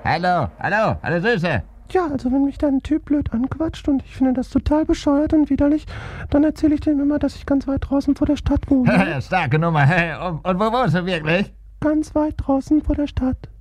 Hallo, hallo Süße. Ja, also wenn mich da ein Typ blöd anquatscht und ich finde das total bescheuert und widerlich, dann erzähle ich dem immer, dass ich ganz weit draußen vor der Stadt wohne. Starke Nummer. Und wo wohnst du wirklich? Ganz weit draußen vor der Stadt.